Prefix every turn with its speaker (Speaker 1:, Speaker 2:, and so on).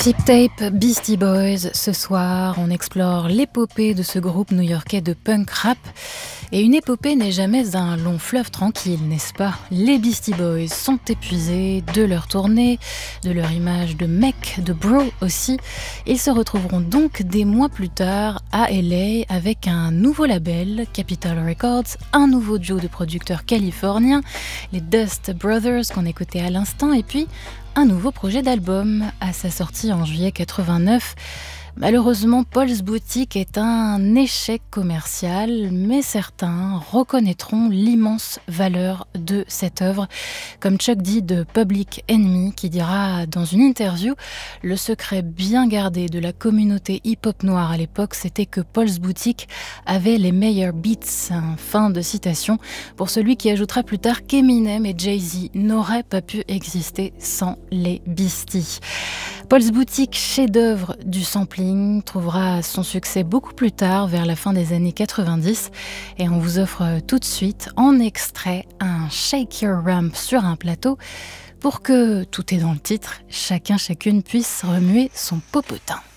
Speaker 1: Tip Tape Beastie Boys. Ce soir, on explore l'épopée de ce groupe new-yorkais de punk rap. Et une épopée n'est jamais un long fleuve tranquille, n'est-ce pas? Les Beastie Boys sont épuisés de leur tournée, de leur image de mec, de bro aussi. Ils se retrouveront donc des mois plus tard à LA avec un nouveau label, Capitol Records, un nouveau duo de producteurs californiens, les Dust Brothers qu'on écoutait à l'instant, et puis un nouveau projet d'album à sa sortie en juillet 89. Malheureusement, Paul's Boutique est un échec commercial, mais certains reconnaîtront l'immense valeur de cette œuvre, comme Chuck D de Public Enemy qui dira dans une interview « Le secret bien gardé de la communauté hip-hop noire à l'époque, c'était que Paul's Boutique avait les meilleurs beats ». Fin de citation pour celui qui ajoutera plus tard qu'Eminem et Jay-Z n'auraient pas pu exister sans les Beasties. Paul's Boutique, chef-d'œuvre du sampling, trouvera son succès beaucoup plus tard, vers la fin des années 90. Et on vous offre tout de suite, en extrait, un Shake Your Rump sur un plateau pour que, tout est dans le titre, chacune puisse remuer son popotin.